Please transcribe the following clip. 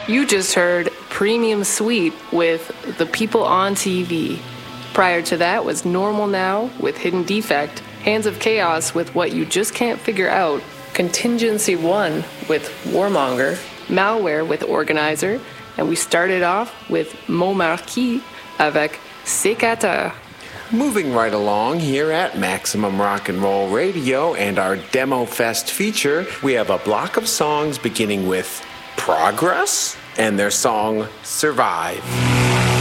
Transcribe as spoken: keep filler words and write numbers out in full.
You just heard Premium Suite with The People on T V. Prior to that was Normal Now with Hidden Defect, Hands of Chaos with What You Just Can't Figure Out, Contingency One with Warmonger, Malware with Organizer, and we started off with Montmarquis avec Sécateur. Moving right along here at Maximum Rock and Roll Radio and our Demo Fest feature, we have a block of songs beginning with Progress and their song Survive.